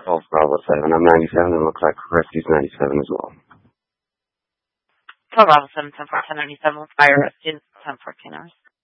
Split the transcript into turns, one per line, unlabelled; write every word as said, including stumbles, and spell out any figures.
Golf Bravo seven. I'm ninety-seven, and it looks like Rescue's ninety-seven as well.
Twelve Bravo seven, ten fourteen ninety-seven with fire rescue, ten fourteen hours.